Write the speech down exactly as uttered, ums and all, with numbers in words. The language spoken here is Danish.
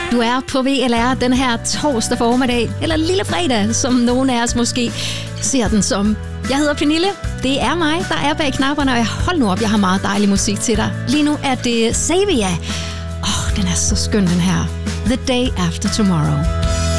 Du er på V L R den her torsdag formiddag, eller lille fredag, som nogen af os måske ser den som. Jeg hedder Pernille. Det er mig, der er bag knapperne, og jeg hold nu op, jeg har meget dejlig musik til dig. Lige nu er det Savia. Åh, oh, den er så skøn, den her. The Day After Tomorrow.